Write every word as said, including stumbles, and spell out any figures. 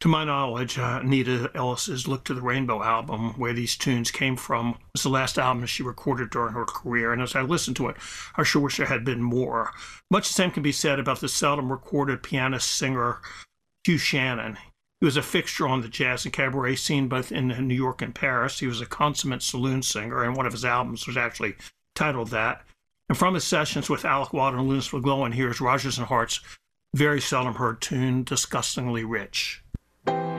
To my knowledge, uh, Anita Ellis's Look to the Rainbow album, where these tunes came from, was the last album she recorded during her career. And as I listened to it, I sure wish there had been more. Much the same can be said about the seldom recorded pianist-singer Hugh Shannon. He was a fixture on the jazz and cabaret scene both in New York and Paris. He was a consummate saloon singer, and one of his albums was actually titled that. And from his sessions with Alec Wilder and Louis McGlowan, here's Rodgers and Hart's very seldom heard tune, Disgustingly Rich.